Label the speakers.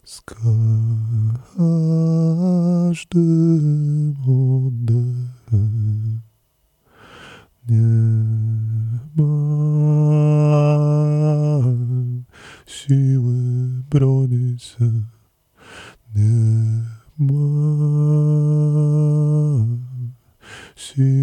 Speaker 1: z każdym oddechem. Nie mam siły bronić się, nie mam siły.